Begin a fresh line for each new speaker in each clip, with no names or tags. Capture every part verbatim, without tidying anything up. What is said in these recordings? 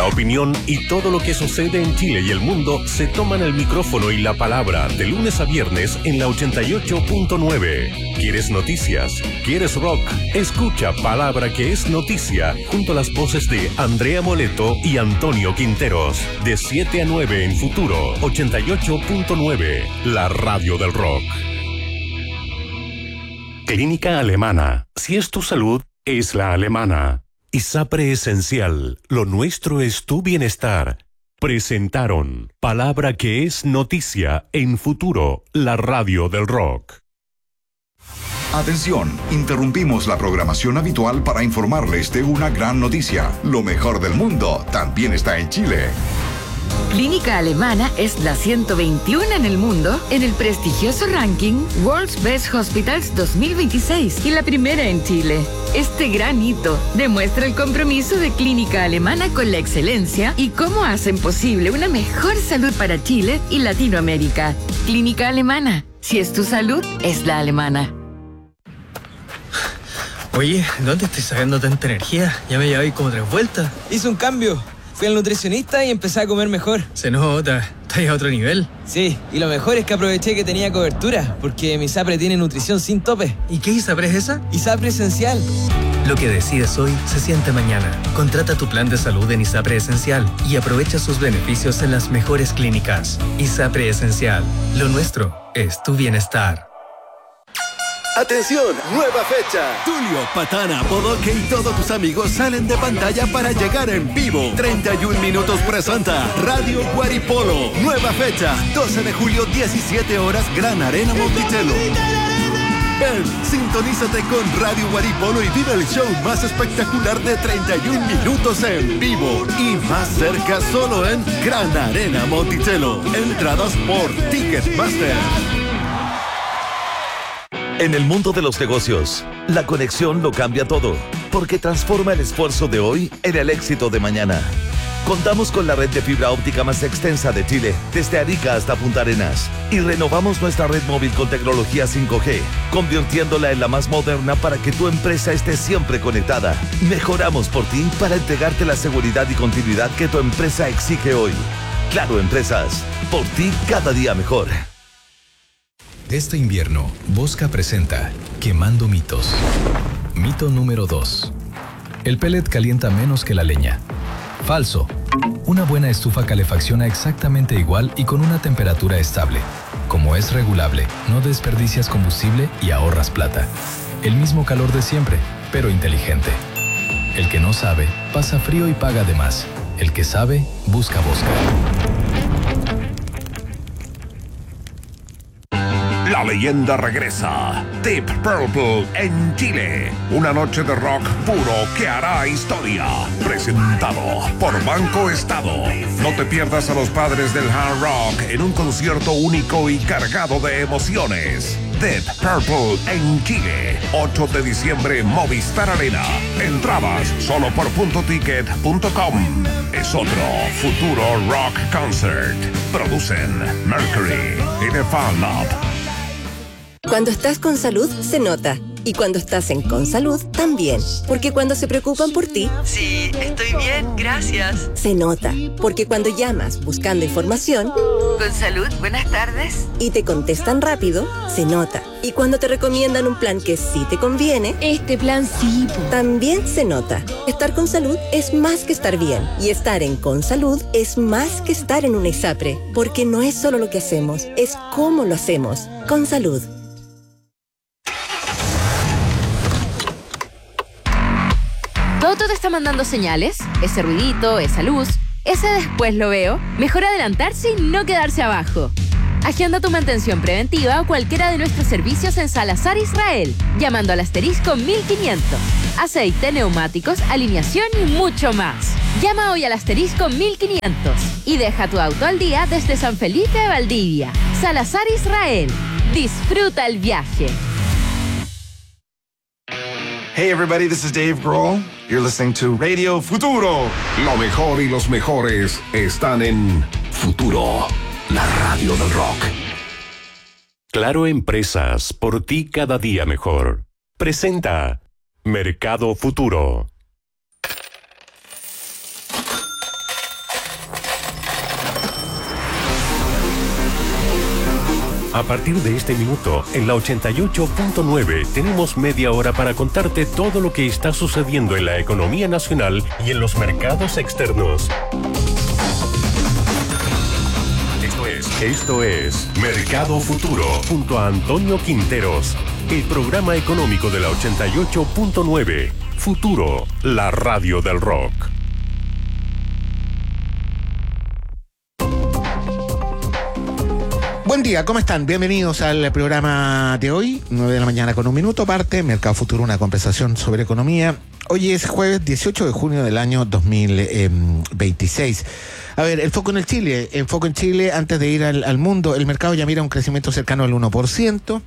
La opinión y todo lo que sucede en Chile y el mundo se toman el micrófono y la palabra de lunes a viernes en la ochenta y ocho punto nueve. ¿Quieres noticias? ¿Quieres rock? Escucha Palabra que es Noticia junto a las voces de Andrea Moleto y Antonio Quinteros. De siete a nueve en Futuro ochenta y ocho punto nueve, la radio del rock. Clínica Alemana. Si es tu salud, es la alemana. ISAPRE Esencial. Lo nuestro es tu bienestar. Presentaron Palabra que es Noticia en Futuro, la radio del rock.
Atención, interrumpimos la programación habitual para informarles de una gran noticia. Lo mejor del mundo también está en Chile.
Clínica Alemana es la ciento veintiuno en el mundo en el prestigioso ranking World's Best Hospitals dos mil veintiséis y la primera en Chile. Este gran hito demuestra el compromiso de Clínica Alemana con la excelencia y cómo hacen posible una mejor salud para Chile y Latinoamérica. Clínica Alemana. Si es tu salud, es la alemana.
Oye, ¿dónde estoy sacando tanta energía? Ya me llevé como tres vueltas.
Hice un cambio. Fui al nutricionista y empecé a comer mejor.
Se nota, estás a otro nivel.
Sí, y lo mejor es que aproveché que tenía cobertura, porque mi ISAPRE tiene nutrición sin tope.
¿Y qué ISAPRE es esa?
ISAPRE Esencial.
Lo que decides hoy se siente mañana. Contrata tu plan de salud en ISAPRE Esencial y aprovecha sus beneficios en las mejores clínicas. ISAPRE Esencial. Lo nuestro es tu bienestar.
¡Atención! ¡Nueva fecha! Tulio, Patana, Bodoque y todos tus amigos salen de pantalla para llegar en vivo. treinta y un minutos presenta Radio Guaripolo. Nueva fecha, doce de julio, diecisiete horas, Gran Arena Monticello. Ven, sintonízate con Radio Guaripolo y vive el show más espectacular de treinta y un minutos en vivo. Y más cerca solo en Gran Arena Monticello. Entradas por Ticketmaster.
En el mundo de los negocios, la conexión lo cambia todo, porque transforma el esfuerzo de hoy en el éxito de mañana. Contamos con la red de fibra óptica más extensa de Chile, desde Arica hasta Punta Arenas, y renovamos nuestra red móvil con tecnología cinco G, convirtiéndola en la más moderna para que tu empresa esté siempre conectada. Mejoramos por ti para entregarte la seguridad y continuidad que tu empresa exige hoy. Claro Empresas, por ti cada día mejor.
Este invierno, Bosca presenta Quemando mitos. Mito número dos. El pellet calienta menos que la leña. Falso. Una buena estufa calefacciona exactamente igual y con una temperatura estable. Como es regulable, no desperdicias combustible y ahorras plata. El mismo calor de siempre, pero inteligente. El que no sabe, pasa frío y paga de más. El que sabe, busca Bosca.
La leyenda regresa. Deep Purple en Chile. Una noche de rock puro que hará historia. Presentado por Banco Estado. No te pierdas a los padres del hard rock en un concierto único y cargado de emociones. Deep Purple en Chile. ocho de diciembre, Movistar Arena. Entradas solo por punto ticket punto com. Es otro futuro rock concert. Producen Mercury y The Fan Lab.
Cuando estás con salud, se nota. Y cuando estás en Consalud, también. Porque cuando se preocupan por ti...
Sí, estoy bien, gracias.
Se nota. Porque cuando llamas buscando información...
Consalud, buenas tardes.
Y te contestan rápido, se nota. Y cuando te recomiendan un plan que sí te conviene...
Este plan sí.
También se nota. Estar con salud es más que estar bien. Y estar en Consalud es más que estar en una ISAPRE. Porque no es solo lo que hacemos, es cómo lo hacemos. Consalud.
¿Todo te está mandando señales? Ese ruidito, esa luz, ese después lo veo. Mejor adelantarse y no quedarse abajo. Agenda tu mantención preventiva o cualquiera de nuestros servicios en Salazar Israel, llamando al asterisco mil quinientos. Aceite, neumáticos, alineación y mucho más. Llama hoy al asterisco mil quinientos y deja tu auto al día desde San Felipe de Valdivia. Salazar Israel. Disfruta el viaje.
Hey everybody, this is Dave Grohl. You're listening to Radio Futuro.
Lo mejor y los mejores están en Futuro, la radio del rock.
Claro Empresas, por ti cada día mejor. Presenta Mercado Futuro. A partir de este minuto, en la ochenta y ocho punto nueve, tenemos media hora para contarte todo lo que está sucediendo en la economía nacional y en los mercados externos. Esto es, esto es Mercado Futuro, junto a Antonio Quinteros, el programa económico de la ochenta y ocho punto nueve. Futuro, la radio del rock.
Buen día, ¿cómo están? Bienvenidos al programa de hoy, nueve de la mañana con un minuto, parte Mercado Futuro, una conversación sobre economía. Hoy es jueves dieciocho de junio del año dos mil veintiséis. A ver, el foco en el Chile, el foco en Chile antes de ir al, al mundo. El mercado ya mira un crecimiento cercano al uno por ciento.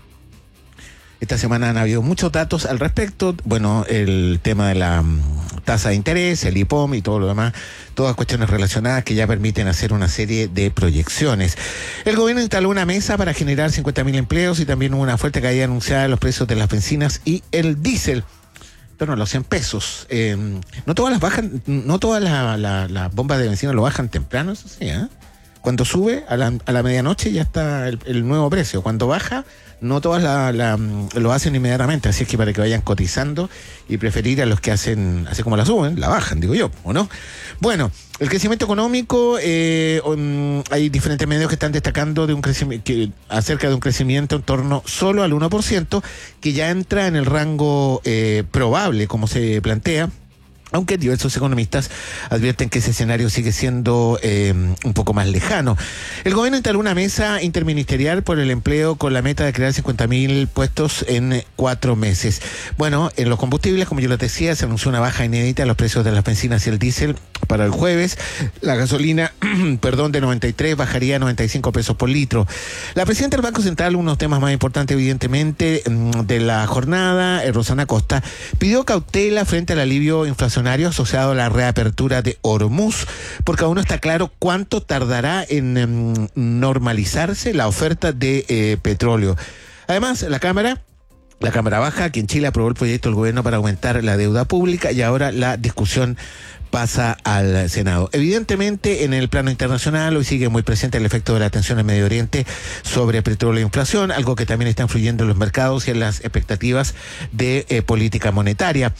Esta semana han habido muchos datos al respecto. Bueno, el tema de la um, tasa de interés, el I P O M y todo lo demás, todas cuestiones relacionadas que ya permiten hacer una serie de proyecciones. El gobierno instaló una mesa para generar cincuenta mil empleos y también hubo una fuerte caída anunciada de los precios de las bencinas y el diésel. Pero no, los cien pesos. Eh, no todas las bajan, no todas las la, la bombas de bencina lo bajan temprano, eso sí, ¿eh? Cuando sube a la, a la medianoche ya está el, el nuevo precio. Cuando baja, no todas la, la, lo hacen inmediatamente, así es que para que vayan cotizando y preferir a los que hacen, así como la suben, la bajan, digo yo, ¿o no? Bueno, el crecimiento económico, eh, um, hay diferentes medios que están destacando de un crecimiento, que, acerca de un crecimiento en torno solo al uno por ciento, que ya entra en el rango eh, probable, como se plantea. Aunque diversos economistas advierten que ese escenario sigue siendo eh, un poco más lejano. El gobierno instaló una mesa interministerial por el empleo con la meta de crear cincuenta mil puestos en cuatro meses. Bueno, en los combustibles, como yo les decía, se anunció una baja inédita en los precios de las bencinas y el diésel para el jueves. La gasolina, perdón, de noventa y tres bajaría a noventa y cinco pesos por litro. La presidenta del Banco Central, uno de los temas más importantes, evidentemente, de la jornada, Rosana Costa, pidió cautela frente al alivio inflacionario asociado a la reapertura de Hormuz, porque aún no está claro cuánto tardará en um, normalizarse la oferta de eh, petróleo. Además, la Cámara, la Cámara Baja, aquí en Chile, aprobó el proyecto del gobierno para aumentar la deuda pública y ahora la discusión pasa al Senado. Evidentemente, en el plano internacional, hoy sigue muy presente el efecto de la tensión en Medio Oriente sobre petróleo e inflación, algo que también está influyendo en los mercados y en las expectativas de eh, política monetaria.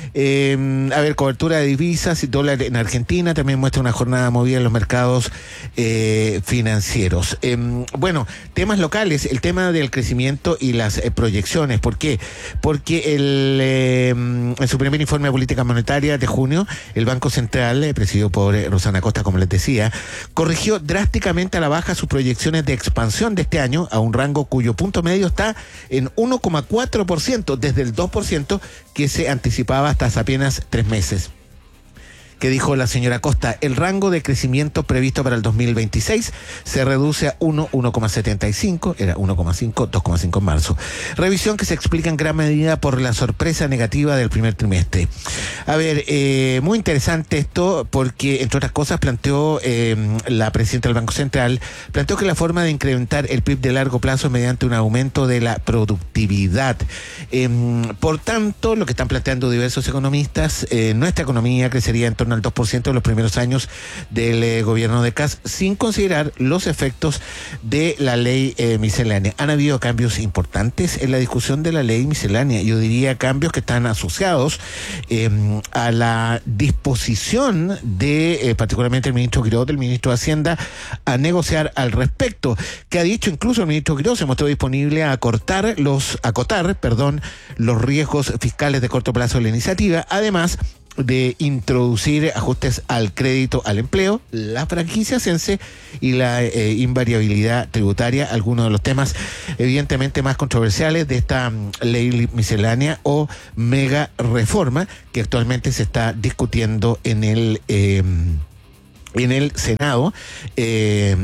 Eh, a ver, cobertura de divisas y dólar en Argentina también muestra una jornada movida en los mercados eh, financieros. Eh, bueno, temas locales, el tema del crecimiento y las eh, proyecciones. ¿Por qué? Porque el, eh, en su primer informe de política monetaria de junio, el Banco Central, eh, presidido por eh, Rosana Costa, como les decía, corrigió drásticamente a la baja sus proyecciones de expansión de este año a un rango cuyo punto medio está en uno coma cuatro por ciento, desde el dos por ciento que se anticipaba hasta hace apenas tres meses. Que dijo la señora Costa, el rango de crecimiento previsto para el dos mil veintiséis se reduce a uno, uno coma setenta y cinco, era uno coma cinco, dos coma cinco en marzo. Revisión que se explica en gran medida por la sorpresa negativa del primer trimestre. A ver, eh, muy interesante esto porque, entre otras cosas, planteó eh, la presidenta del Banco Central, planteó que la forma de incrementar el P I B de largo plazo es mediante un aumento de la productividad. Eh, por tanto, lo que están planteando diversos economistas, eh, nuestra economía crecería en torno al dos por ciento en los primeros años del eh, gobierno de Kast, sin considerar los efectos de la ley eh, miscelánea. Han habido cambios importantes en la discusión de la ley miscelánea. Yo diría cambios que están asociados eh, a la disposición de, eh, particularmente el ministro Quiroz, del ministro de Hacienda, a negociar al respecto, que ha dicho incluso el ministro Quiroz se mostró disponible a acortar los, acotar, perdón, los riesgos fiscales de corto plazo de la iniciativa, además de introducir ajustes al crédito al empleo, la franquicia cense y la eh, invariabilidad tributaria, algunos de los temas evidentemente más controversiales de esta um, ley miscelánea o mega reforma que actualmente se está discutiendo en el eh, en el Senado. eh,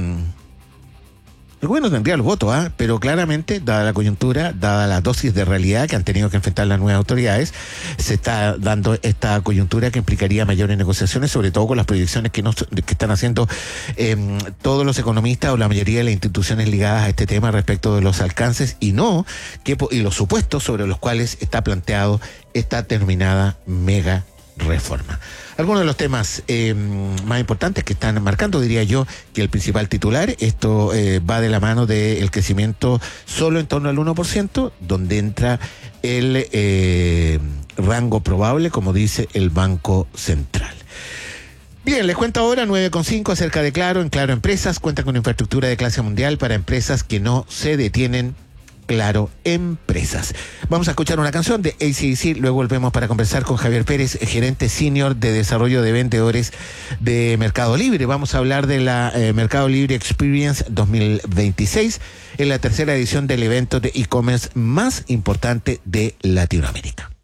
El gobierno tendría los votos, ¿eh? pero claramente, dada la coyuntura, dada la dosis de realidad que han tenido que enfrentar las nuevas autoridades, se está dando esta coyuntura que implicaría mayores negociaciones, sobre todo con las proyecciones que, nos, que están haciendo eh, todos los economistas o la mayoría de las instituciones ligadas a este tema respecto de los alcances y no que y los supuestos sobre los cuales está planteado esta terminada mega reforma. Algunos de los temas eh, más importantes que están marcando, diría yo, que el principal titular, esto eh, va de la mano del crecimiento solo en torno al uno por ciento, donde entra el eh, rango probable, como dice el Banco Central. Bien, les cuento ahora nueve con cinco acerca de Claro. En Claro Empresas cuenta con infraestructura de clase mundial para empresas que no se detienen. Claro Empresas. Vamos a escuchar una canción de A C D C, luego volvemos para conversar con Javier Pérez, gerente senior de desarrollo de vendedores de Mercado Libre. Vamos a hablar de la eh, Mercado Libre Experience dos mil veintiséis, en la tercera edición del evento de e-commerce más importante de Latinoamérica.